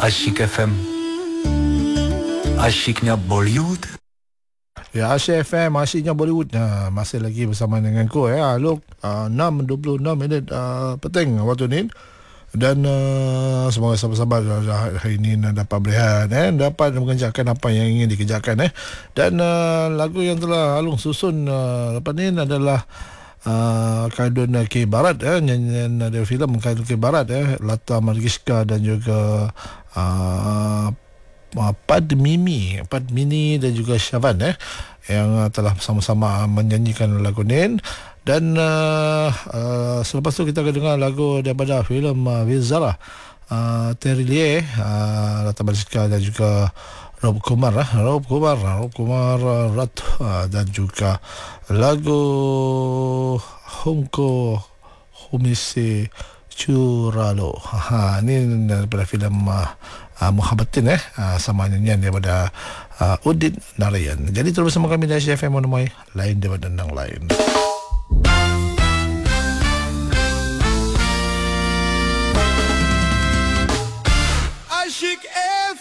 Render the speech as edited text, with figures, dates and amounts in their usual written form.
Asyik FM. Asyiknya Bollywood. Ya, Asyik FM, asyiknya Bollywood. Masih lagi bersama dengan ku Alok, 6:26 petang waktu ni. Dan semoga sahabat-sahabat hari ini dapat berehat, dapat mengerjakan apa yang ingin dikerjakan. Dan lagu yang telah Alung susun lepas ni adalah Kardun K. Barat, nyanyian dari filem Kardun K. Barat, Lata Mangeshkar dan juga Padmini dan juga Syavan yang telah sama-sama menyanyikan lagu ni. Dan selepas tu kita akan dengar lagu daripada filem Vizara, Terillier, Lata Mangeshkar dan juga Rob Kumar Rat, dan juga lagu Humko Humise Curalo. Ini daripada filem Muhabbatin, sama nyanyian daripada Udit Narayan. Jadi terus bersama kami di FM Monomoi, lain daripada yang lain.